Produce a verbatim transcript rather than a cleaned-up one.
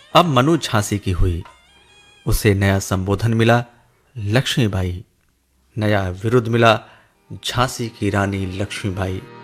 अब मनु झांसी की हुई। उसे नया संबोधन मिला, लक्ष्मीबाई। नया विरुद्ध मिला, झांसी की रानी लक्ष्मीबाई।